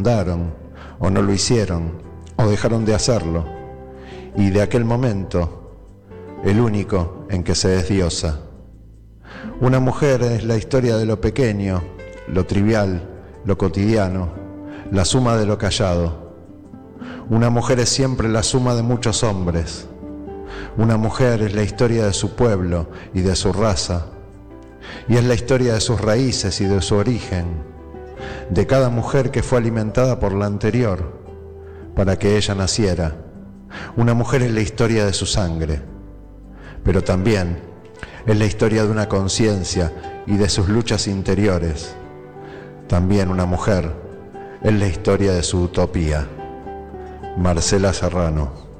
fecundaron, o no lo hicieron, o dejaron de hacerlo, y de aquel momento, el único en que se desdiosa. Una mujer es la historia de lo pequeño, lo trivial, lo cotidiano, la suma de lo callado. Una mujer es siempre la suma de muchos hombres. Una mujer es la historia de su pueblo y de su raza, y es la historia de sus raíces y de su origen, de cada mujer que fue alimentada por la anterior para que ella naciera. Una mujer es la historia de su sangre, pero también es la historia de una conciencia y de sus luchas interiores. También una mujer es la historia de su utopía. Marcela Serrano.